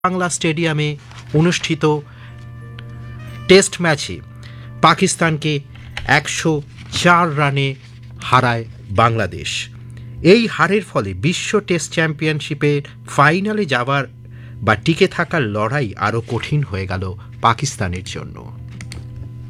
বাংলা স্টেডিয়ামে অনুষ্ঠিত টেস্ট ম্যাচে পাকিস্তানকে 104 রানে হারায় বাংলাদেশ। এই হারের ফলে বিশ্ব টেস্ট চ্যাম্পিয়নশিপের ফাইনালে যাওয়ার বা টিকে থাকার লড়াই আরও কঠিন হয়ে গেল পাকিস্তানের জন্য।